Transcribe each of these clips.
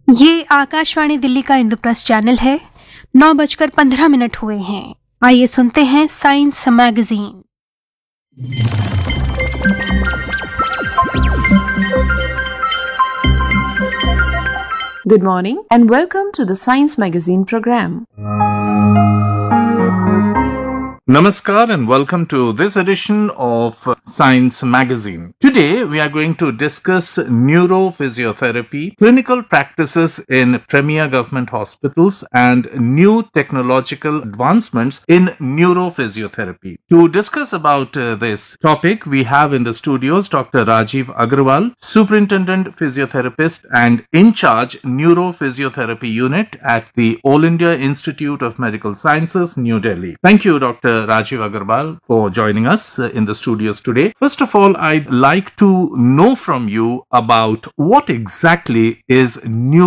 ये आकाशवाणी दिल्ली का इंद्रप्रस्थ चैनल है। 9:15 हुए हैं। आइए सुनते हैं science magazine. Good morning and welcome to the Science Magazine program. Namaskar and welcome to this edition of Science Magazine. Today we are going to discuss neurophysiotherapy, clinical practices in premier government hospitals and new technological advancements in neurophysiotherapy. To discuss about this topic, we have in the studios Dr. Rajiv Agarwal, Superintendent Physiotherapist and in charge Neurophysiotherapy Unit at the All India Institute of Medical Sciences, New Delhi. Thank you, Dr. Rajiv Agarwal, for joining us in the studios today. First of all, I'd like to know from you about what exactly is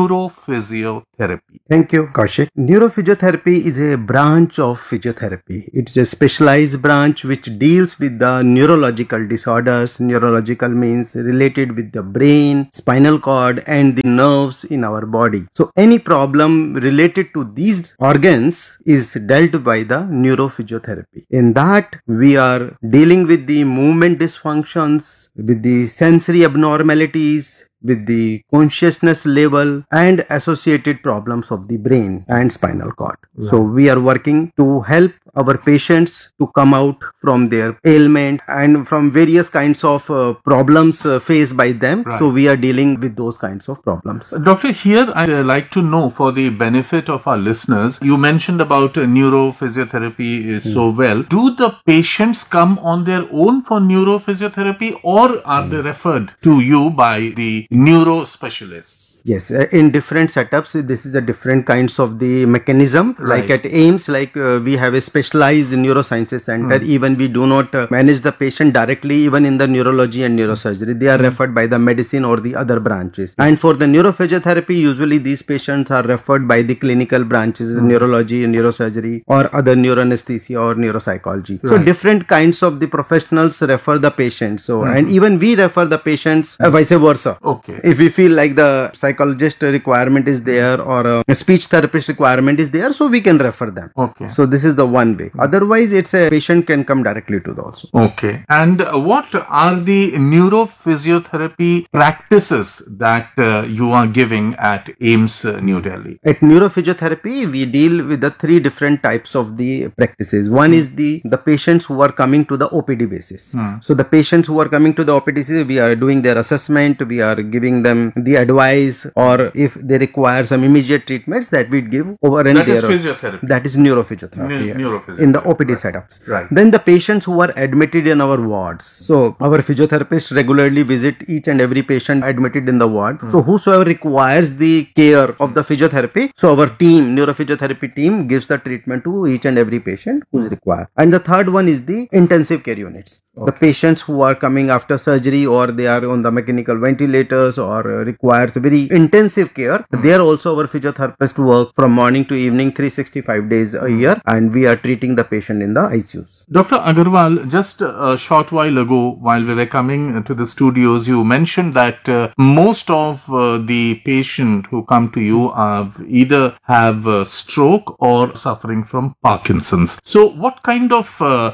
neurophysiotherapy. Thank you, Kaushik. Neurophysiotherapy is a branch of physiotherapy. It's a specialized branch which deals with the neurological disorders. Neurological means related with the brain, spinal cord, and the nerves in our body. So any problem related to these organs is dealt by the neurophysiotherapy. In that, we are dealing with the movement dysfunctions, with the sensory abnormalities, with the consciousness level and associated problems of the brain and spinal cord. Right. So we are working to help our patients to come out from their ailment and from various kinds of problems faced by them. Right. So we are dealing with those kinds of problems. Doctor, here I'd like to know, for the benefit of our listeners, you mentioned about neurophysiotherapy so well. Do the patients come on their own for neurophysiotherapy or are they referred to you by the neuro specialists? Yes, in different setups, this is a different kinds of the mechanism. Right. Like at AIIMS, we have a specialized neurosciences center. Even we do not manage the patient directly, even in the neurology and neurosurgery. They are referred by the medicine or the other branches. And for the neurophysiotherapy, usually these patients are referred by the clinical branches, neurology and neurosurgery, or other neuroanesthesia or neuropsychology. Right. So different kinds of the professionals refer the patients. So and even we refer the patients vice versa. Okay. If we feel like the psychologist requirement is there or a speech therapist requirement is there, so we can refer them. Okay. So this is the one way. Otherwise, it's a patient can come directly to the also. Okay. And what are the neurophysiotherapy practices that you are giving at AIIMS New Delhi? At neurophysiotherapy, we deal with the three different types of the practices. One is the patients who are coming to the OPD basis. So the patients who are coming to the OPD basis, we are doing their assessment, we are giving them the advice, or if they require some immediate treatments that we give over and there. That is physiotherapy. That is neurophysiotherapy. Neurophysiotherapy. In the OPD setups. Right. Then the patients who are admitted in our wards. So our physiotherapists regularly visit each and every patient admitted in the ward. So whosoever requires the care of the physiotherapy, so our team, neurophysiotherapy team, gives the treatment to each and every patient who is required. And the third one is the intensive care units. Okay. The patients who are coming after surgery or they are on the mechanical ventilators or requires very intensive care, there also our physiotherapists work from morning to evening 365 days a year, and we are treating the patient in the ICUs. Dr. Agarwal, just a short while ago, while we were coming to the studios, you mentioned that most of the patient who come to you either have stroke or suffering from Parkinson's. So what kind of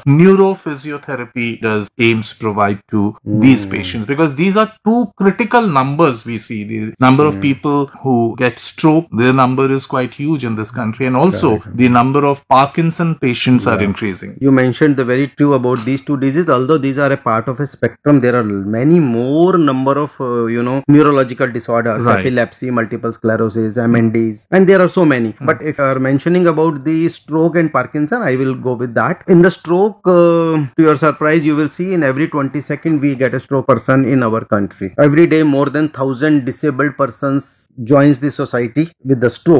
neurophysiotherapy does AIIMS provide to these patients? Because these are two critical numbers we see. The number of people who get stroke, their number is quite huge in this country, and also the number of Parkinson patients are increasing. You mentioned the very true about these two diseases. Although these are a part of a spectrum, there are many more number of neurological disorders, epilepsy, multiple sclerosis, MNDs, and there are so many. But if you are mentioning about the stroke and Parkinson, I will go with that. In the stroke, to your surprise, you will see in every 22nd we get a stroke person in our country. Every day more than 1,000 disabled persons joins the society with the stroke.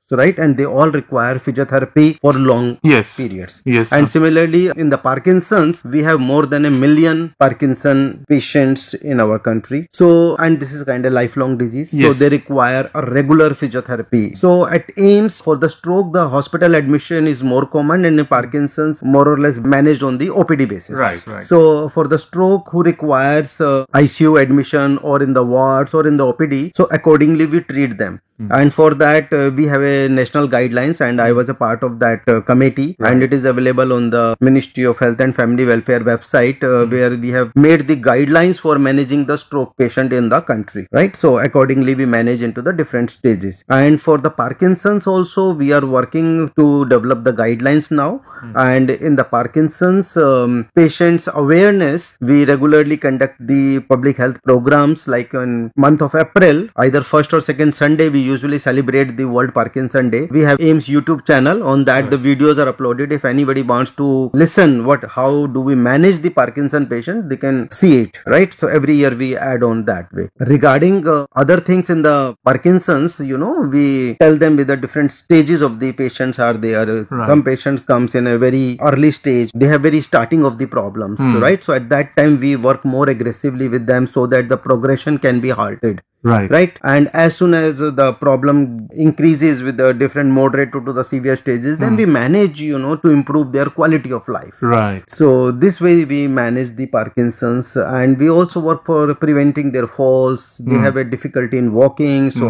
So, right, and they all require physiotherapy for long Yes. periods. Yes. And similarly, in the Parkinson's, we have more than 1 million Parkinson patients in our country. So, and this is kind of lifelong disease. So, Yes. they require a regular physiotherapy. So, at AIMS, for the stroke, the hospital admission is more common, and in Parkinson's, more or less managed on the OPD basis. Right, right. So, for the stroke who requires ICU admission or in the wards or in the OPD, so accordingly we treat them. And for that, we have a national guidelines, and I was a part of that committee, and it is available on the Ministry of Health and Family Welfare website, where we have made the guidelines for managing the stroke patient in the country, right? So accordingly, we manage into the different stages. And for the Parkinson's also, we are working to develop the guidelines now. And in the Parkinson's patients awareness, we regularly conduct the public health programs, like in month of April, either first or second Sunday, we usually celebrate the World Parkinson Day. We have AIMS YouTube channel. On that, the videos are uploaded. If anybody wants to listen, how do we manage the Parkinson patient, they can see it, right? So every year we add on that way. Regarding other things in the Parkinson's, we tell them with the different stages of the patients are there. Right. Some patients comes in a very early stage. They have very starting of the problems, right? So at that time, we work more aggressively with them so that the progression can be halted. Right. And as soon as the problem increases with the different moderate to the severe stages, then we manage, to improve their quality of life. Right. So this way we manage the Parkinson's, and we also work for preventing their falls. They have a difficulty in walking. So